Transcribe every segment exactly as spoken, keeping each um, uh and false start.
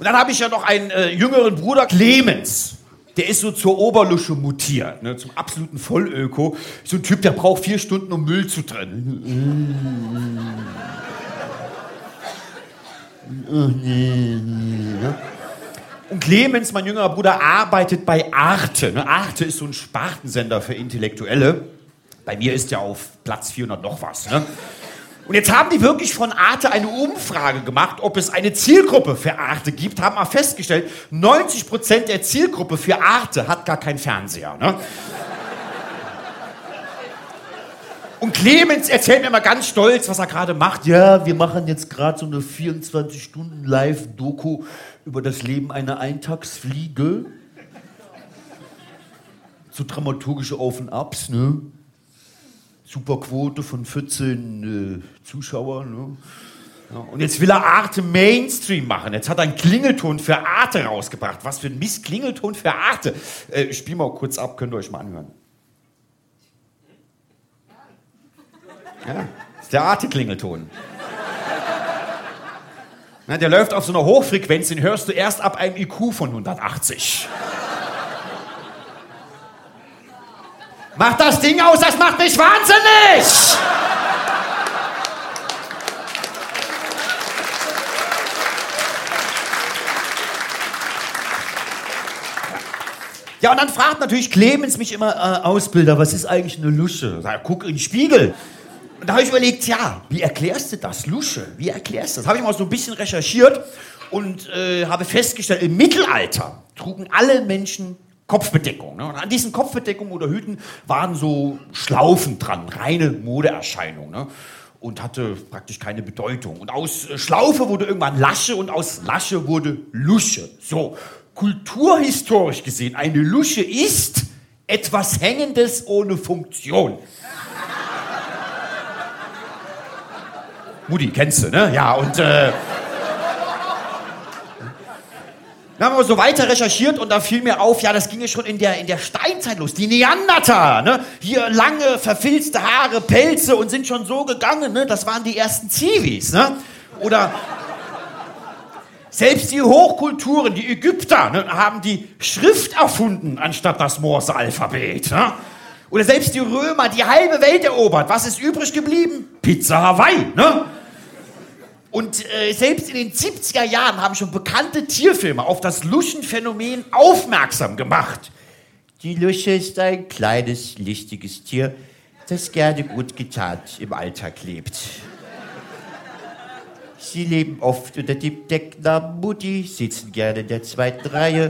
Und dann habe ich ja noch einen äh, jüngeren Bruder, Clemens. Der ist so zur Oberlusche mutiert, ne, zum absoluten Vollöko. So ein Typ, der braucht vier Stunden, um Müll zu trennen. Und Clemens, mein jüngerer Bruder, arbeitet bei Arte. Ne? Arte ist so ein Spartensender für Intellektuelle. Bei mir ist ja auf Platz vierhundert noch was. Ne? Und jetzt haben die wirklich von Arte eine Umfrage gemacht, ob es eine Zielgruppe für Arte gibt. Haben mal festgestellt, neunzig Prozent der Zielgruppe für Arte hat gar keinen Fernseher. Ne? Und Clemens erzählt mir mal ganz stolz, was er gerade macht. Ja, wir machen jetzt gerade so eine vierundzwanzig Stunden Live-Doku über das Leben einer Eintagsfliege. So dramaturgische Auf- und Abs, ne? Superquote von vierzehn äh, Zuschauern, ne? Ja, und jetzt will er Arte Mainstream machen. Jetzt hat er einen Klingelton für Arte rausgebracht. Was für ein Miss-Klingelton für Arte. Äh, ich spiel mal kurz ab, könnt ihr euch mal anhören. Ja, das ist der Arte-Klingelton. Na, der läuft auf so einer Hochfrequenz, den hörst du erst ab einem I Q von hundertachtzig. Mach das Ding aus, das macht mich wahnsinnig! Ja, und dann fragt natürlich Clemens mich immer, äh, Ausbilder, was ist eigentlich eine Lusche? Sag, guck in den Spiegel. Und da habe ich überlegt, ja, wie erklärst du das, Lusche? Wie erklärst du das? Habe ich mal so ein bisschen recherchiert und äh, habe festgestellt, im Mittelalter trugen alle Menschen Kopfbedeckung. Ne? Und an diesen Kopfbedeckungen oder Hüten waren so Schlaufen dran, reine Modeerscheinung. Ne? Und hatte praktisch keine Bedeutung. Und aus äh, Schlaufe wurde irgendwann Lasche und aus Lasche wurde Lusche. So, kulturhistorisch gesehen, eine Lusche ist etwas Hängendes ohne Funktion. Mutti, kennst du, ne? Ja, und äh, dann haben wir so weiter recherchiert und da fiel mir auf, ja, das ging ja schon in der, in der Steinzeit los. Die Neandertaler, ne? Hier lange, verfilzte Haare, Pelze und sind schon so gegangen, ne? Das waren die ersten Zivis, ne? Oder selbst die Hochkulturen, die Ägypter, ne, haben die Schrift erfunden, anstatt das Morse-Alphabet, ne? Oder selbst die Römer, die halbe Welt erobert. Was ist übrig geblieben? Pizza Hawaii, ne? Und äh, selbst in den siebziger Jahren haben schon bekannte Tierfilme auf das Luschenphänomen aufmerksam gemacht. Die Lusche ist ein kleines, lichtiges Tier, das gerne gut getarnt im Alltag lebt. Sie leben oft unter dem Decknamen Mutti, sitzen gerne in der zweiten Reihe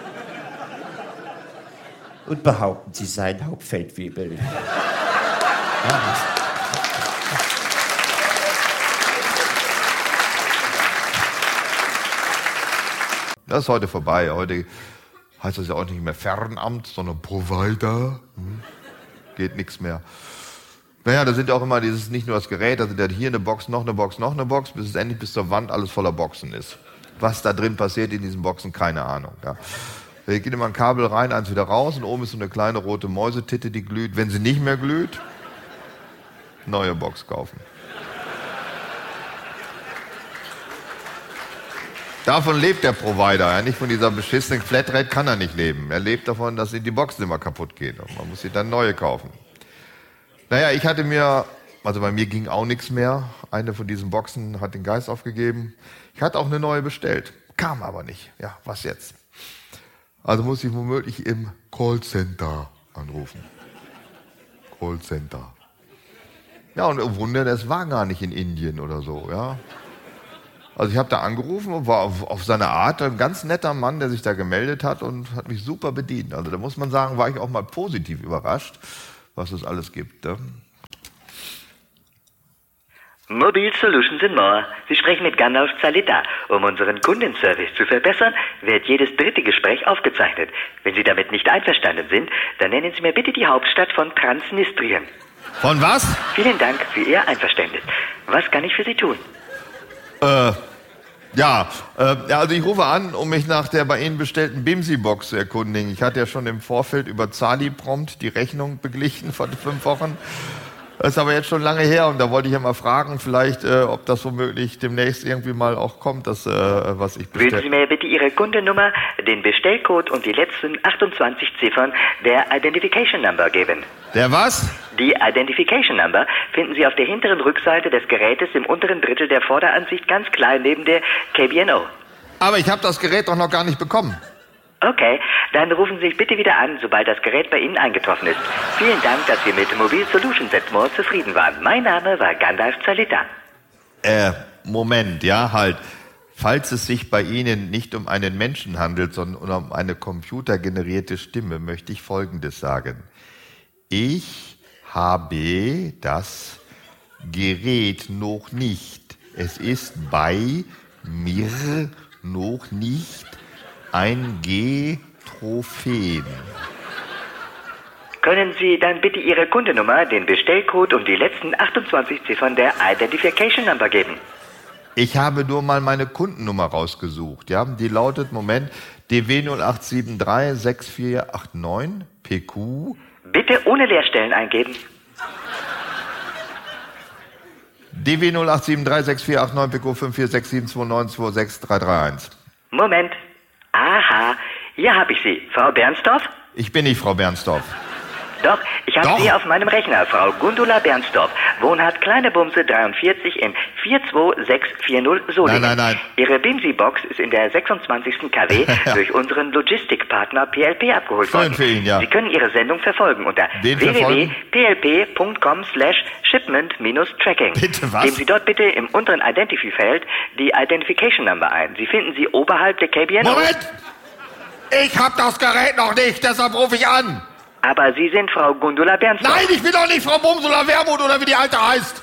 und behaupten, sie seien Hauptfeldwebel. Ja. Das ist heute vorbei. Heute heißt das ja auch nicht mehr Fernamt, sondern Provider. Hm. Geht nichts mehr. Naja, da sind auch immer dieses, nicht nur das Gerät, da sind ja hier eine Box, noch eine Box, noch eine Box, bis es endlich bis zur Wand alles voller Boxen ist. Was da drin passiert in diesen Boxen, keine Ahnung. Ja. Da geht immer ein Kabel rein, eins wieder raus und oben ist so eine kleine rote Mäusetitte, die glüht. Wenn sie nicht mehr glüht, neue Box kaufen. Davon lebt der Provider, ja, nicht von dieser beschissenen Flatrate kann er nicht leben. Er lebt davon, dass die Boxen immer kaputt gehen und man muss sich dann neue kaufen. Naja, ich hatte mir, also bei mir ging auch nichts mehr. Eine von diesen Boxen hat den Geist aufgegeben. Ich hatte auch eine neue bestellt, kam aber nicht. Ja, was jetzt? Also muss ich womöglich im Callcenter anrufen. Callcenter. Ja, und oh Wunder, das war gar nicht in Indien oder so, ja. Also ich habe da angerufen und war auf, auf seine Art ein ganz netter Mann, der sich da gemeldet hat und hat mich super bedient. Also da muss man sagen, war ich auch mal positiv überrascht, was es alles gibt. Ne? Mobile Solutions in Moore. Sie sprechen mit Gandalf Zalita. Um unseren Kundenservice zu verbessern, wird jedes dritte Gespräch aufgezeichnet. Wenn Sie damit nicht einverstanden sind, dann nennen Sie mir bitte die Hauptstadt von Transnistrien. Von was? Vielen Dank für Ihr Einverständnis. Was kann ich für Sie tun? Äh, ja, äh, ja, also ich rufe an, um mich nach der bei Ihnen bestellten Bimsi-Box zu erkundigen. Ich hatte ja schon im Vorfeld über Zali prompt die Rechnung beglichen vor fünf Wochen. Das ist aber jetzt schon lange her und da wollte ich ja mal fragen, vielleicht, äh, ob das womöglich demnächst irgendwie mal auch kommt, das, äh, was ich bestelle. Würden Sie mir bitte Ihre Kundennummer, den Bestellcode und die letzten achtundzwanzig Ziffern der Identification Number geben? Der was? Die Identification Number finden Sie auf der hinteren Rückseite des Gerätes im unteren Drittel der Vorderansicht ganz klein neben der K B N O. Aber ich habe das Gerät doch noch gar nicht bekommen. Okay, dann rufen Sie sich bitte wieder an, sobald das Gerät bei Ihnen eingetroffen ist. Vielen Dank, dass Sie mit Mobile Solutions at More zufrieden waren. Mein Name war Gandalf Zalita. Äh, Moment, ja, halt. Falls es sich bei Ihnen nicht um einen Menschen handelt, sondern um eine computergenerierte Stimme, möchte ich Folgendes sagen. Ich habe das Gerät noch nicht. Es ist bei mir noch nicht eingetroffen. Können Sie dann bitte Ihre Kundennummer, den Bestellcode und die letzten achtundzwanzig Ziffern der Identification Number geben? Ich habe nur mal meine Kundennummer rausgesucht. Ja? Die lautet, Moment, D W null acht sieben drei sechs vier acht neun P Q. Bitte ohne Leerstellen eingeben. D W null acht sieben drei sechs vier acht neun P Q fünf vier sechs sieben zwei neun zwei sechs drei drei eins. Moment. Aha, hier habe ich Sie. Frau Bernstorff? Ich bin nicht Frau Bernstorff. Doch, ich habe Doch. Sie auf meinem Rechner, Frau Gundula Bernstorff, Wohnhaft Kleine Bumse dreiundvierzig in vier zwei sechs vier null Solingen. Nein, nein, nein. Ihre Bimsi-Box ist in der sechsundzwanzigsten K W durch unseren Logistikpartner P L P abgeholt Schön worden. für ihn, ja. Sie können Ihre Sendung verfolgen unter Den w w w verfolgen? punkt p l p punkt com slash shipment tracking. Bitte was? Geben Sie dort bitte im unteren Identify-Feld die Identification Number ein. Sie finden sie oberhalb der K B N O. Moment! Ich hab das Gerät noch nicht, deshalb rufe ich an. Aber Sie sind Frau Gundula Bernstorff. Nein, ich bin doch nicht Frau Bumsula Wermuth oder wie die Alte heißt.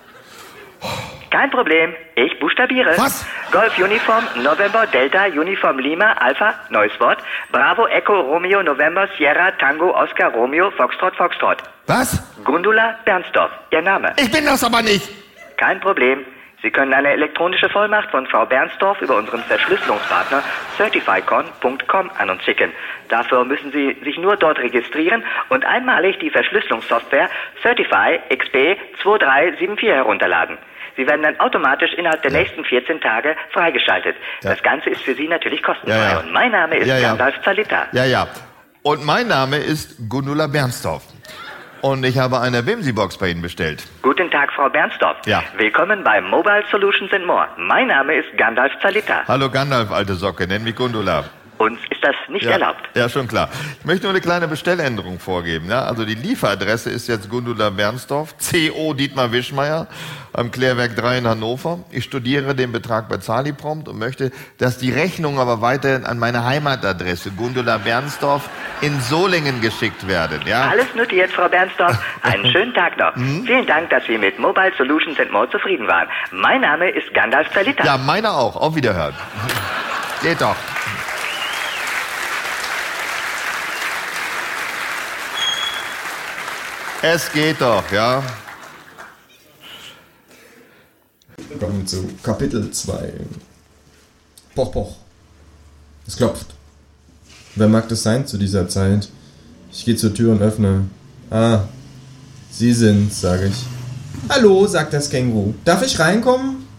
Kein Problem, ich buchstabiere. Was? Golf Uniform November Delta Uniform Lima Alpha, neues Wort. Bravo Echo Romeo November Sierra Tango Oscar Romeo Foxtrot Foxtrot. Was? Gundula Bernstorff, Ihr Name. Ich bin das aber nicht. Kein Problem. Sie können eine elektronische Vollmacht von Frau Bernstorff über unseren Verschlüsselungspartner certifycon punkt com an uns schicken. Dafür müssen Sie sich nur dort registrieren und einmalig die Verschlüsselungssoftware Certify X P zwei drei sieben vier herunterladen. Sie werden dann automatisch innerhalb der Ja. nächsten vierzehn Tage freigeschaltet. Ja. Das Ganze ist für Sie natürlich kostenfrei. Ja, ja. Und mein Name ist Ja, ja. Gandalf Zalita. Ja, ja. Und mein Name ist Gundula Bernstorff. Und ich habe eine Bimsi-Box bei Ihnen bestellt. Guten Tag, Frau Bernstorff. Ja. Willkommen bei Mobile Solutions and More. Mein Name ist Gandalf Zalita. Hallo Gandalf, alte Socke, nenn mich Gundula. Uns ist das nicht Ja, erlaubt. ja, schon klar. Ich möchte nur eine kleine Bestelländerung vorgeben. Ja? Also die Lieferadresse ist jetzt Gundula Bernstorff, C O Dietmar Wischmeier, am Klärwerk drei in Hannover. Ich studiere den Betrag bei Zali prompt und möchte, dass die Rechnung aber weiterhin an meine Heimatadresse Gundula Bernstorff in Solingen geschickt werden. Ja? Alles notiert, Frau Bernstorff. Einen schönen Tag noch. Vielen Dank, dass Sie mit Mobile Solutions and More zufrieden waren. Mein Name ist Gandalf Zalita. Ja, meiner auch. Auf Wiederhören. Geht doch. Es geht doch, ja. Wir kommen zu Kapitel zwei. Poch, poch. Es klopft. Wer mag das sein zu dieser Zeit? Ich gehe zur Tür und öffne. Ah, Sie sind's, sage ich. Hallo, sagt das Känguru. Darf ich reinkommen?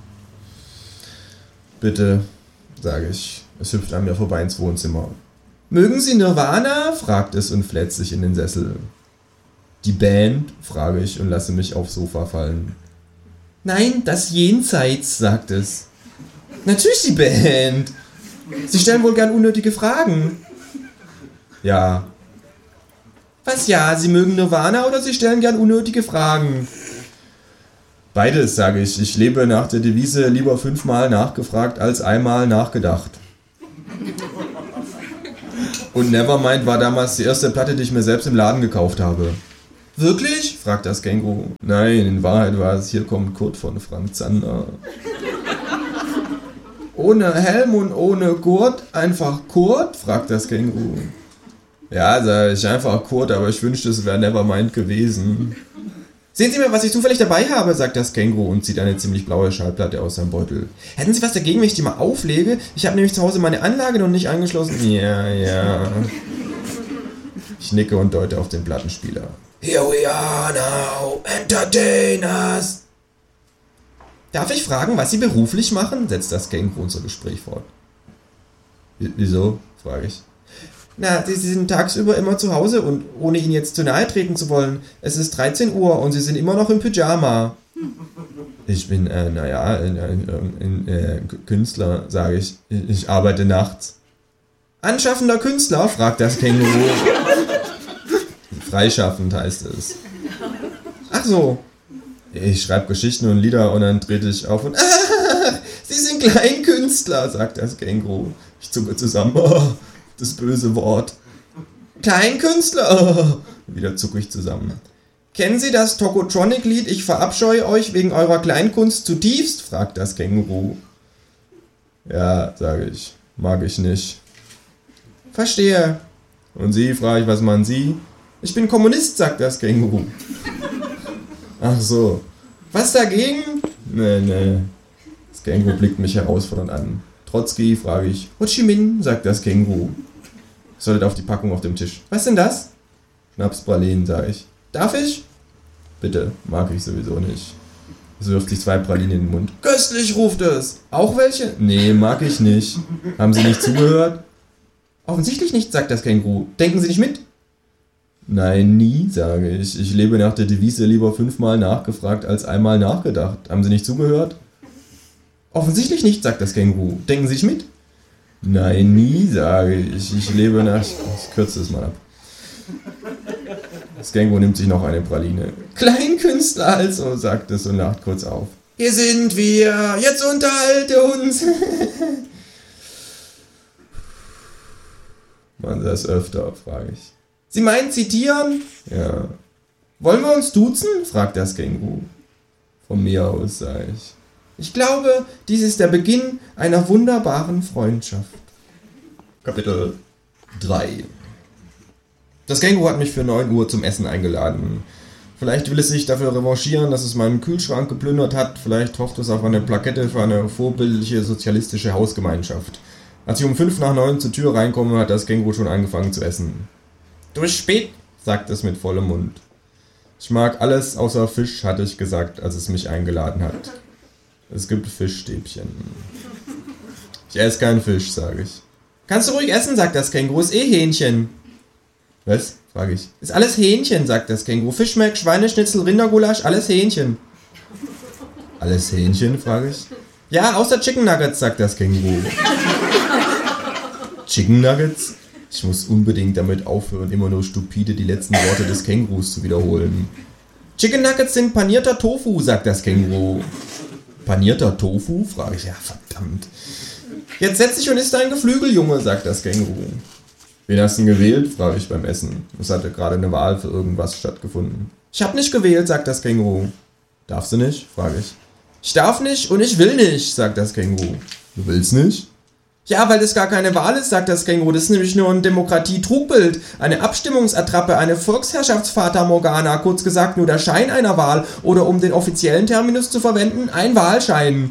Bitte, sage ich. Es hüpft an mir vorbei ins Wohnzimmer. Mögen Sie Nirvana? Fragt es und flätzt sich in den Sessel. Die Band? Frage ich und lasse mich aufs Sofa fallen. Nein, das Jenseits, sagt es. Natürlich die Band. Sie stellen wohl gern unnötige Fragen. Ja. Was ja? Sie mögen Nirvana oder Sie stellen gern unnötige Fragen? Beides, sage ich. Ich lebe nach der Devise lieber fünfmal nachgefragt als einmal nachgedacht. Und Nevermind war damals die erste Platte, die ich mir selbst im Laden gekauft habe. Wirklich? Fragt das Känguru. Nein, in Wahrheit war es Hier kommt Kurt von Frank Zander. Ohne Helm und ohne Gurt, einfach Kurt? Fragt das Känguru. Ja, sag ich, einfach Kurt, aber ich wünschte, es wäre Nevermind gewesen. Sehen Sie mal, was ich zufällig dabei habe, sagt das Känguru und zieht eine ziemlich blaue Schallplatte aus seinem Beutel. Hätten Sie was dagegen, wenn ich die mal auflege? Ich habe nämlich zu Hause meine Anlage noch nicht angeschlossen. Ja, ja. Ich nicke und deute auf den Plattenspieler. Here we are now, entertainers. Darf ich fragen, was Sie beruflich machen? Setzt das Känguru unser Gespräch fort. W- wieso? Frage ich. Na, Sie sind tagsüber immer zu Hause und ohne Ihnen jetzt zu nahe treten zu wollen. Es ist dreizehn Uhr und Sie sind immer noch im Pyjama. Ich bin, äh, naja, ein, ein, ein äh, Künstler, sage ich. ich. Ich arbeite nachts. Anschaffender Künstler? Fragt das Känguru. Freischaffend heißt es. Ach so. Ich schreibe Geschichten und Lieder und dann trete ich auf und ah, Sie sind Kleinkünstler, sagt das Känguru. Ich zucke zusammen. Oh, das böse Wort. Kleinkünstler. Oh, wieder zucke ich zusammen. Kennen Sie das Tokotronic-Lied Ich verabscheue euch wegen eurer Kleinkunst zutiefst? Fragt das Känguru. Ja, sage ich. Mag ich nicht. Verstehe. Und Sie, frage ich, was machen Sie? Ich bin Kommunist, sagt das Känguru. Ach so. Was dagegen? Nee, nee. Das Känguru blickt mich herausfordernd an. Trotzki, frage ich. Ho Chi Minh, sagt das Känguru. Ich sollte auf die Packung auf dem Tisch. Was denn das? Schnapspralinen, sage ich. Darf ich? Bitte, mag ich sowieso nicht. Es wirft sich zwei Pralinen in den Mund. Köstlich, ruft es. Auch welche? Nee, mag ich nicht. Haben Sie nicht zugehört? Offensichtlich nicht, sagt das Känguru. Denken Sie nicht mit? Nein, nie, sage ich. Ich lebe nach der Devise lieber fünfmal nachgefragt als einmal nachgedacht. Haben Sie nicht zugehört? Offensichtlich nicht, sagt das Känguru. Denken Sie nicht mit? Nein, nie, sage ich. Ich lebe nach... Ich kürze es mal ab. Das Känguru nimmt sich noch eine Praline. Kleinkünstler also, sagt es und lacht kurz auf. Hier sind wir, jetzt unterhalte uns. Man das öfter, frage ich. Sie meinen zitieren? Ja. Wollen wir uns duzen? Fragt das Känguru. Von mir aus, sage ich. Ich glaube, dies ist der Beginn einer wunderbaren Freundschaft. Kapitel drei. Das Känguru hat mich für neun Uhr zum Essen eingeladen. Vielleicht will es sich dafür revanchieren, dass es meinen Kühlschrank geplündert hat. Vielleicht hofft es auf eine Plakette für eine vorbildliche sozialistische Hausgemeinschaft. Als ich um fünf nach neun zur Tür reinkomme, hat das Känguru schon angefangen zu essen. Du bist spät, sagt es mit vollem Mund. Ich mag alles außer Fisch, hatte ich gesagt, als es mich eingeladen hat. Es gibt Fischstäbchen. Ich esse keinen Fisch, sage ich. Kannst du ruhig essen, sagt das Känguru, ist eh Hähnchen. Was? Frage ich. Ist alles Hähnchen, sagt das Känguru. Fischmeck, Schweineschnitzel, Rindergulasch, alles Hähnchen. Alles Hähnchen, frage ich. Ja, außer Chicken Nuggets, sagt das Känguru. Chicken Nuggets? Ich muss unbedingt damit aufhören, immer nur stupide die letzten Worte des Kängurus zu wiederholen. Chicken Nuggets sind panierter Tofu, sagt das Känguru. Panierter Tofu? Frage ich. Ja, verdammt. Jetzt setz dich und isst dein Geflügel, Junge, sagt das Känguru. Wen hast du denn gewählt? Frage ich beim Essen. Es hatte gerade eine Wahl für irgendwas stattgefunden. Ich hab nicht gewählt, sagt das Känguru. Darfst du nicht? Frage ich. Ich darf nicht und ich will nicht, sagt das Känguru. Du willst nicht? Ja, weil es gar keine Wahl ist, sagt das Känguru. Das ist nämlich nur ein Demokratie-Trugbild, eine Abstimmungsattrappe, eine Volksherrschaftsfata Morgana, kurz gesagt nur der Schein einer Wahl oder um den offiziellen Terminus zu verwenden, ein Wahlschein.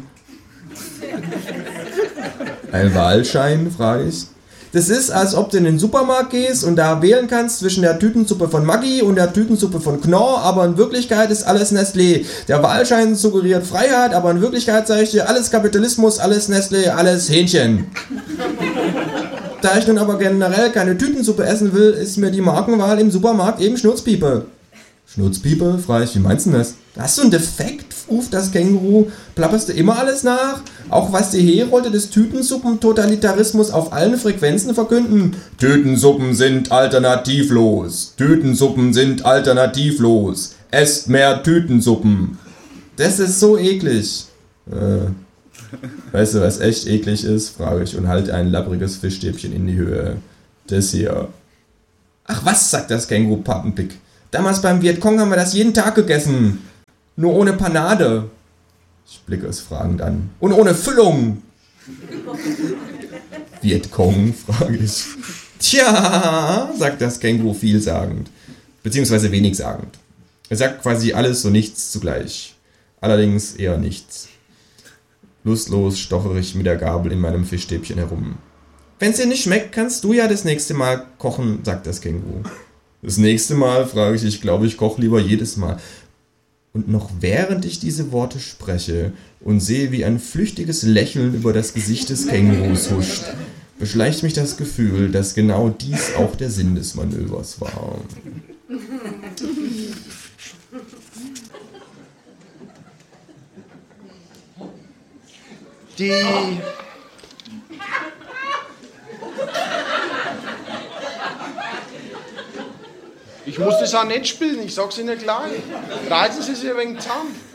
Ein Wahlschein, frage ich. Das ist, als ob du in den Supermarkt gehst und da wählen kannst zwischen der Tütensuppe von Maggi und der Tütensuppe von Knorr, aber in Wirklichkeit ist alles Nestlé. Der Wahlschein suggeriert Freiheit, aber in Wirklichkeit sage ich dir, alles Kapitalismus, alles Nestlé, alles Hähnchen. Da ich nun aber generell keine Tütensuppe essen will, ist mir die Markenwahl im Supermarkt eben Schnurzpiepe. Schnurzpiepe? Frage ich, wie meinst du das? Hast du einen Defekt? Ruft das Känguru. Plapperst du immer alles nach? Auch was die Herolte des Tütensuppen-Totalitarismus auf allen Frequenzen verkünden? Tütensuppen sind alternativlos. Tütensuppen sind alternativlos. Esst mehr Tütensuppen. Das ist so eklig. Äh, weißt du, was echt eklig ist? Frage ich und halte ein labbriges Fischstäbchen in die Höhe. Das hier. Ach was, sagt das Känguru Pappenpick. Damals beim Vietcong haben wir das jeden Tag gegessen. Nur ohne Panade. Ich blicke es fragend an. Und ohne Füllung. Vietcong, frage ich. Tja, sagt das Känguru vielsagend. Beziehungsweise wenig-sagend. Er sagt quasi alles so nichts zugleich. Allerdings eher nichts. Lustlos stochere ich mit der Gabel in meinem Fischstäbchen herum. Wenn's dir nicht schmeckt, kannst du ja das nächste Mal kochen, sagt das Känguru. Das nächste Mal frage ich, ich glaube, ich koche lieber jedes Mal. Und noch während ich diese Worte spreche und sehe, wie ein flüchtiges Lächeln über das Gesicht des Kängurus huscht, beschleicht mich das Gefühl, dass genau dies auch der Sinn des Manövers war. Die... Ich muss das auch nicht spielen, ich sag's Ihnen gleich. Reizen Sie sich ein wenig zusammen.